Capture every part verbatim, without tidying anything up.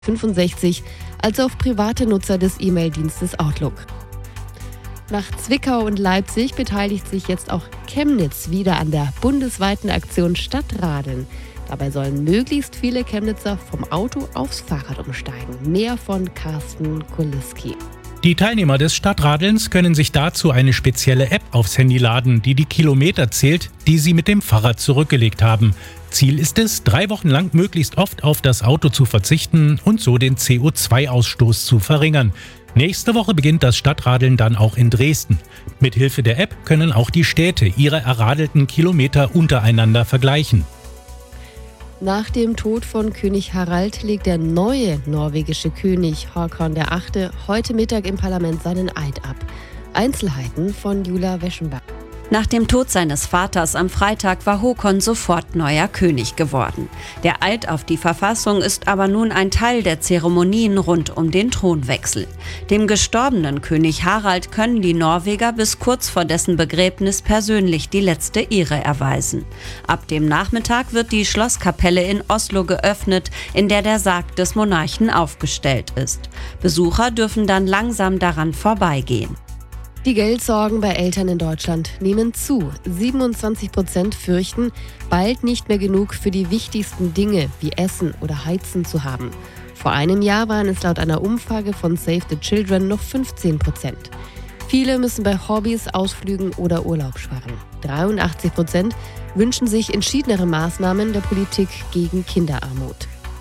fünfundsechzig als auf private Nutzer des E-Mail-Dienstes Outlook. Nach Zwickau und Leipzig beteiligt sich jetzt auch Chemnitz wieder an der bundesweiten Aktion Stadtradeln. Dabei sollen möglichst viele Chemnitzer vom Auto aufs Fahrrad umsteigen. Mehr von Carsten Kuliski. Die Teilnehmer des Stadtradelns können sich dazu eine spezielle App aufs Handy laden, die die Kilometer zählt, die sie mit dem Fahrrad zurückgelegt haben. Ziel ist es, drei Wochen lang möglichst oft auf das Auto zu verzichten und so den C O zwei Ausstoß zu verringern. Nächste Woche beginnt das Stadtradeln dann auch in Dresden. Mithilfe der App können auch die Städte ihre erradelten Kilometer untereinander vergleichen. Nach dem Tod von König Harald legt der neue norwegische König Håkon der Achte heute Mittag im Parlament seinen Eid ab. Einzelheiten von Julia Weschenberg. Nach dem Tod seines Vaters am Freitag war Håkon sofort neuer König geworden. Der Eid auf die Verfassung ist aber nun ein Teil der Zeremonien rund um den Thronwechsel. Dem gestorbenen König Harald können die Norweger bis kurz vor dessen Begräbnis persönlich die letzte Ehre erweisen. Ab dem Nachmittag wird die Schlosskapelle in Oslo geöffnet, in der der Sarg des Monarchen aufgestellt ist. Besucher dürfen dann langsam daran vorbeigehen. Die Geldsorgen bei Eltern in Deutschland nehmen zu. siebenundzwanzig Prozent fürchten, bald nicht mehr genug für die wichtigsten Dinge wie Essen oder Heizen zu haben. Vor einem Jahr waren es laut einer Umfrage von Save the Children noch fünfzehn Prozent. Viele müssen bei Hobbys, Ausflügen oder Urlaub sparen. dreiundachtzig Prozent wünschen sich entschiedenere Maßnahmen der Politik gegen Kinderarmut.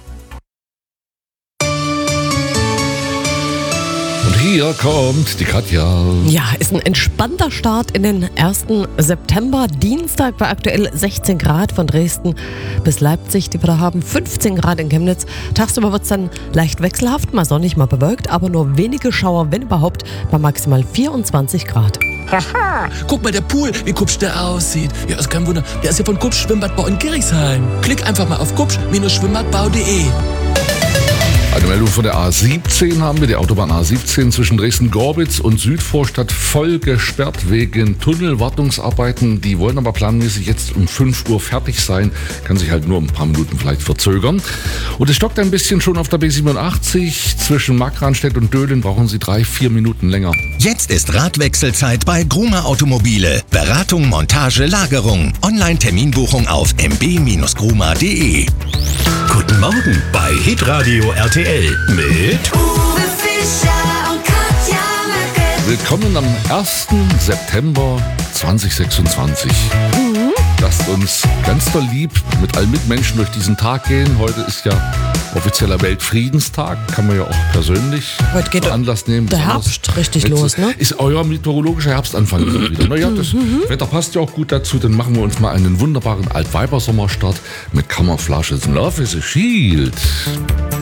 Hier kommt die Katja. Ja, ist ein entspannter Start in den ersten September. Dienstag bei aktuell sechzehn Grad von Dresden bis Leipzig. Die wir da haben fünfzehn Grad in Chemnitz. Tagsüber wird es dann leicht wechselhaft, mal sonnig, mal bewölkt, aber nur wenige Schauer, wenn überhaupt, bei maximal vierundzwanzig Grad. Haha, guck mal, der Pool, wie kupsch der aussieht. Ja, ist kein Wunder, der ist ja von Kupsch Schwimmbadbau in Gerichshain. Klick einfach mal auf kupsch Schwimmbadbau punkt de. Eine Meldung von der A siebzehn haben wir. Die Autobahn A siebzehn zwischen Dresden-Gorbitz und Südvorstadt voll gesperrt wegen Tunnelwartungsarbeiten. Die wollen aber planmäßig jetzt um fünf Uhr fertig sein. Kann sich halt nur ein paar Minuten vielleicht verzögern. Und es stockt ein bisschen schon auf der B siebenundachtzig. Zwischen Markranstädt und Döhlen brauchen Sie drei, vier Minuten länger. Jetzt ist Radwechselzeit bei Gruma Automobile. Beratung, Montage, Lagerung. Online-Terminbuchung auf m b Bindestrich gruma punkt de. Guten Morgen bei Hitradio R T L mit Uwe Fischer und Katja Merkel. Willkommen am ersten September zweitausendsechsundzwanzig. Mhm. Lasst uns ganz doll lieb mit allen Mitmenschen durch diesen Tag gehen. Heute ist ja offizieller Weltfriedenstag. Kann man ja auch persönlich Heute geht Anlass nehmen. Der Herbst richtig Jetzt los, ne? Ist euer meteorologischer Herbstanfang wieder. Naja, das Mhm. Wetter passt ja auch gut dazu. Dann machen wir uns mal einen wunderbaren Altweibersommerstart mit Camouflage. Love is a Shield.